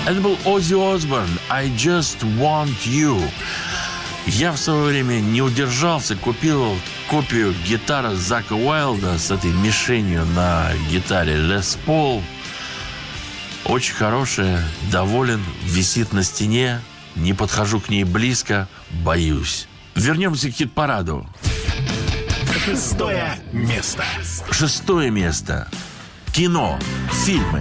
Это был Оззи Осборн, I Just Want You. Я в свое время не удержался, купил копию гитары Зака Уайлда с этой мишенью на гитаре Les Paul. Очень хорошая, доволен, висит на стене, не подхожу к ней близко, боюсь. Вернемся к хит-параду. 6 место. 6 место. Кино, фильмы.